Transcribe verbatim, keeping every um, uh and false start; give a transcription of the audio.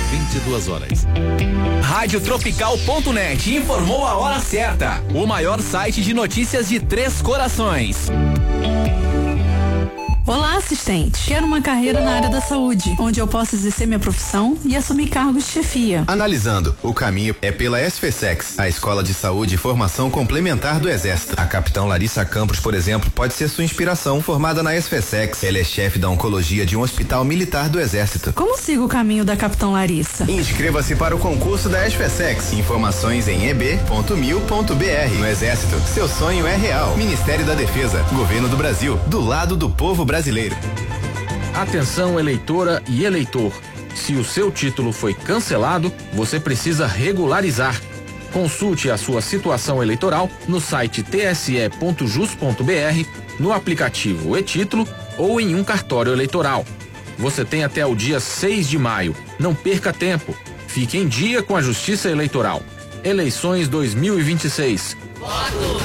vinte e duas horas. Rádio Tropical ponto net informou a hora certa. O maior site de notícias de Três Corações. Olá, assistente. Quero uma carreira na área da saúde, onde eu possa exercer minha profissão e assumir cargos de chefia. Analisando, o caminho é pela SFSEX, a Escola de Saúde e Formação Complementar do Exército. A capitão Larissa Campos, por exemplo, pode ser sua inspiração. Formada na SFSEX, ela é chefe da oncologia de um hospital militar do Exército. Como sigo o caminho da capitão Larissa? Inscreva-se para o concurso da SFSEX. Informações em e b ponto mil ponto b r. No Exército, seu sonho é real. Ministério da Defesa, Governo do Brasil, do lado do povo brasileiro. Brasileiro. Atenção, eleitora e eleitor. Se o seu título foi cancelado, você precisa regularizar. Consulte a sua situação eleitoral no site t s e ponto jus ponto b r, no aplicativo e-título ou em um cartório eleitoral. Você tem até o dia seis de maio. Não perca tempo. Fique em dia com a Justiça Eleitoral. Eleições dois mil e vinte e seis. Voto